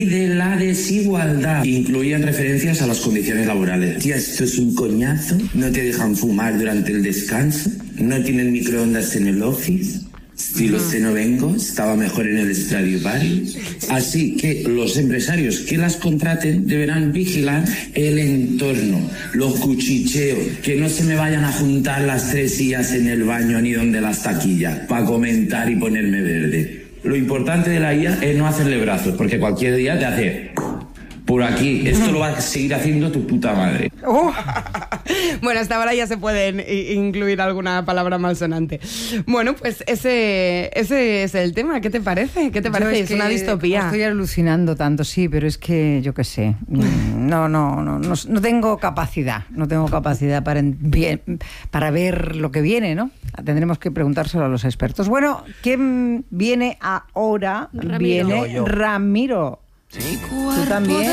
de la desigualdad. Incluían referencias a las condiciones laborales. Tía, esto es un coñazo. No te dejan fumar durante el descanso. No tienen microondas en el office. Si lo sé, no vengo. Estaba mejor en el Stradivarius. Así que los empresarios que las contraten deberán vigilar el entorno, los cuchicheos, que no se me vayan a juntar las 3 sillas en el baño ni donde las taquillas, para comentar y ponerme verde. Lo importante de la IA es no hacerle brazos, porque cualquier día te hace por aquí. Esto lo va a seguir haciendo tu puta madre. Bueno, hasta ahora ya se pueden incluir alguna palabra malsonante. Bueno, pues ese es el tema. ¿Qué te parece? ¿Qué te parece? Es una distopía. Estoy alucinando tanto, sí, pero es que yo qué sé. No tengo capacidad. No tengo capacidad para ver lo que viene, ¿no? Tendremos que preguntárselo a los expertos. Bueno, ¿quién viene ahora? Ramiro. Viene Yo. Ramiro. Sí. ¿Tú también?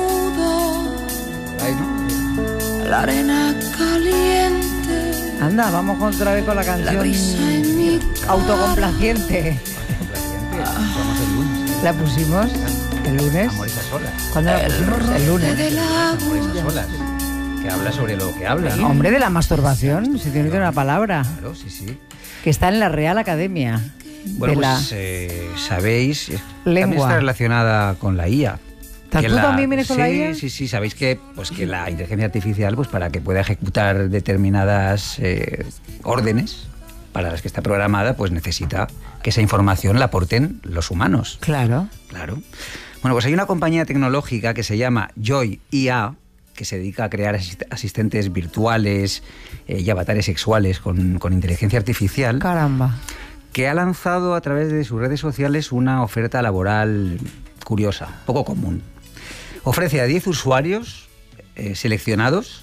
Ay, ¿no? La arena caliente, Anda, vamos otra vez con la la canción brisa en mi autocomplaciente. Vamos el lunes. ¿La pusimos el lunes? Amor esas olas. ¿Cuándo la pusimos? El lunes. del Amor agua. esas olas. Que habla sobre lo que habla, ¿no? Hombre, de la masturbación, si tiene que tener una palabra, Claro, sí, sí. que está en la Real Academia. Bueno, de pues sabéis, Lengua. también está relacionada con la IA. ¿Tú también vienes con la IA? Sí, sabéis que la inteligencia artificial, pues para que pueda ejecutar determinadas órdenes para las que está programada, pues necesita que esa información la aporten los humanos. Claro. Claro. Bueno, pues hay una compañía tecnológica que se llama Joy IA, que se dedica a crear asistentes virtuales y avatares sexuales con inteligencia artificial, Caramba. que ha lanzado a través de sus redes sociales una oferta laboral curiosa, poco común. Ofrece a 10 usuarios seleccionados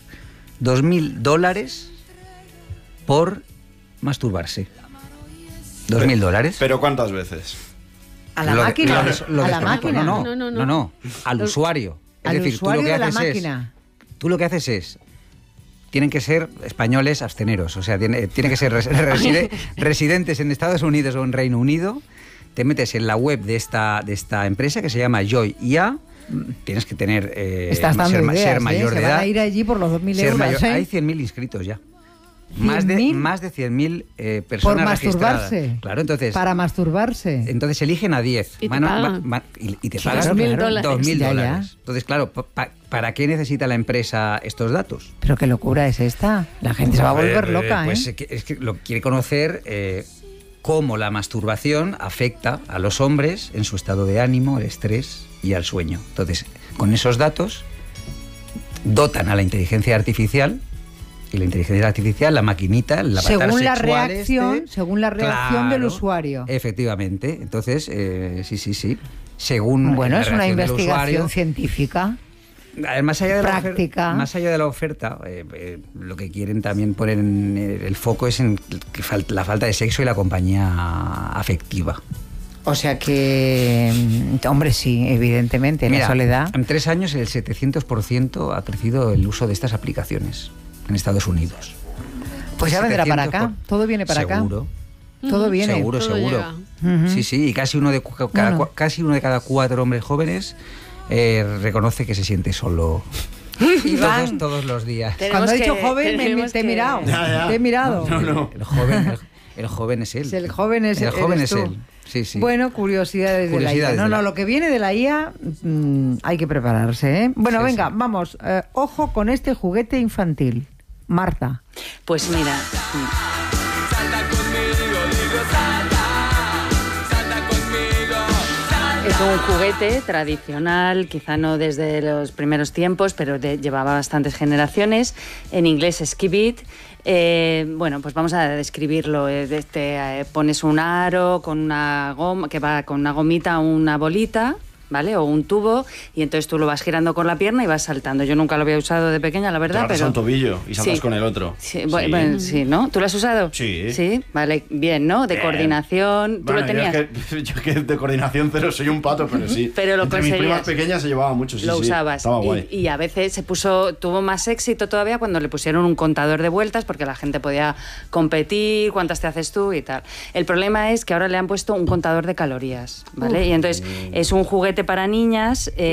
$2.000 por masturbarse. $2.000. ¿Pero cuántas veces? ¿A la máquina? ¿A la máquina? No, al usuario. Es Al decir, usuario tú lo que de la haces máquina. Tú lo que haces es, tienen que ser españoles absteneros, o sea, tienen que ser residentes en Estados Unidos o en Reino Unido. Te metes en la web de esta empresa que se llama Joy IA. Tienes que tener Estás dando ser ideas, mayor de Se edad. van a ir allí por los 2.000 Ser euros. mayor- ¿eh? Hay 100.000 inscritos ya. 100.000. Más de 100.000 personas Por masturbarse. registradas. Claro, entonces Para masturbarse. entonces eligen a 10. Y te pagan. Y te Claro, pagan claro. $2.000. Ya, ya. Entonces, claro, ¿para qué necesita la empresa estos datos? Pero qué locura es esta. La gente se va a volver loca, Pues ¿eh? es que lo quiere conocer cómo la masturbación afecta a los hombres en su estado de ánimo, el estrés y al sueño. Entonces, con esos datos dotan a la inteligencia artificial, y la inteligencia artificial, la maquinita, el avatar Según la sexual reacción, según la reacción del claro, usuario. Efectivamente. Entonces, sí. Según Bueno, la es una reacción del investigación usuario, científica. más allá de práctica. Más allá de la oferta, lo que quieren también poner en el foco es en la falta de sexo y la compañía afectiva. O sea que, hombre, sí, evidentemente, Mira, la soledad. en 3 años el 700% ha crecido el uso de estas aplicaciones en Estados Unidos. Pues ya vendrá para acá. 700%. Todo viene para acá. Seguro. Todo viene. Seguro. Todo llega. Ujú. Sí, y casi uno de cada 4 hombres jóvenes reconoce que se siente solo. Iván, todos los días. cuando he dicho joven, te he mirado. Te he mirado. No. El joven es él. El joven es es tú. él. Sí. Bueno, curiosidades de la IA. Curiosidades de la- Lo que viene de la IA hay que prepararse, ¿eh? Bueno, Sí, venga, sí. vamos. Ojo con este juguete infantil. Marta. Pues mira, es un juguete tradicional, quizá no desde los primeros tiempos, pero llevaba bastantes generaciones. En inglés es Skibit. Bueno, pues vamos a describirlo. Pones un aro con una goma, que va con una gomita, una bolita, ¿vale? O un tubo, y entonces tú lo vas girando con la pierna y vas saltando. Yo nunca lo había usado de pequeña, la Te verdad, agarras pero... a un tobillo y saltas Sí. con el otro. Sí, bueno, sí, ¿no? ¿Tú lo has usado? Sí. Sí, vale, bien, ¿no? De Bien. coordinación. ¿Tú Bueno, lo tenías? yo que de coordinación cero soy un pato, pero sí. Pero lo Entre mis conseguías. primas pequeñas se llevaba mucho, sí, Lo sí. usabas. Estaba guay. Y a veces tuvo más éxito todavía cuando le pusieron un contador de vueltas, porque la gente podía competir, cuántas te haces tú y tal. El problema es que ahora le han puesto un contador de calorías, ¿vale? Y entonces es un juguete para niñas